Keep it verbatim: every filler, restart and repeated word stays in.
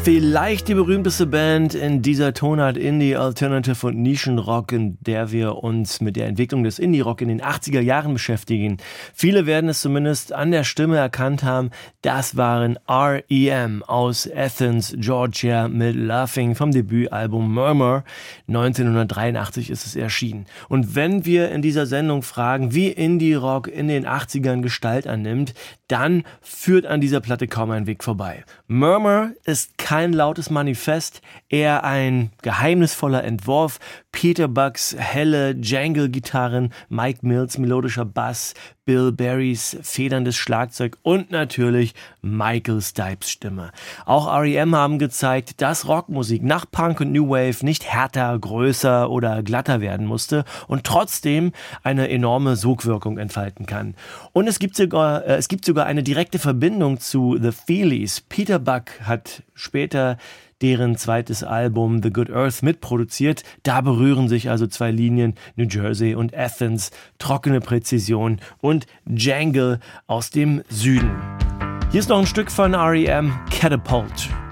Vielleicht die berühmteste Band in dieser Tonart Indie, Alternative und Nischenrock, in der wir uns mit der Entwicklung des Indie-Rock in den achtziger Jahren beschäftigen. Viele werden es zumindest an der Stimme erkannt haben. Das waren R E M aus Athens, Georgia mit Laughing vom Debütalbum Murmur. neunzehnhundertdreiundachtzig ist es erschienen. Und wenn wir in dieser Sendung fragen, wie Indie-Rock in den achtzigern Gestalt annimmt, dann führt an dieser Platte kaum ein Weg vorbei. Murmur ist kein lautes Manifest, eher ein geheimnisvoller Entwurf. Peter Bucks helle Jangle-Gitarren, Mike Mills melodischer Bass, Bill Berrys federndes Schlagzeug und natürlich Michael Stipes Stimme. Auch R E M haben gezeigt, dass Rockmusik nach Punk und New Wave nicht härter, größer oder glatter werden musste und trotzdem eine enorme Sogwirkung entfalten kann. Und es gibt sogar, äh, es gibt sogar eine direkte Verbindung zu The Feelies. Peter Buck hat später deren zweites Album The Good Earth mitproduziert. Da berühren sich also zwei Linien, New Jersey und Athens, trockene Präzision und Jangle aus dem Süden. Hier ist noch ein Stück von R E M, Catapult.